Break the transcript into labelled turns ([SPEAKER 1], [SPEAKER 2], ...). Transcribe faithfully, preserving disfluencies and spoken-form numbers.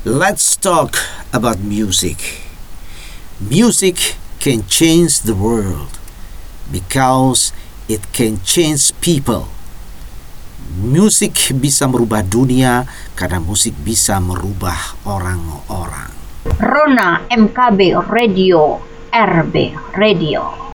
[SPEAKER 1] Let's talk about music. Music can change the world because it can change people. Musik bisa merubah dunia karena musik bisa merubah orang-orang.
[SPEAKER 2] Rona M K B Radio, R B Radio.